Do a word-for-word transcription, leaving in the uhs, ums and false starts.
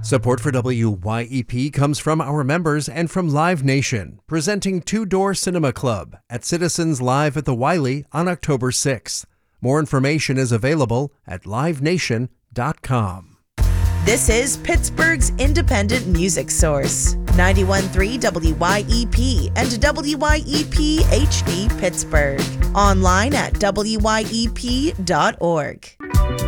Support for W Y E P comes from our members and from Live Nation, presenting Two Door Cinema Club at Citizens Live at the Wiley on October sixth. More information is available at live nation dot com. This is Pittsburgh's independent music source, ninety-one point three W Y E P and W Y E P H D Pittsburgh. Online at W Y E P dot org.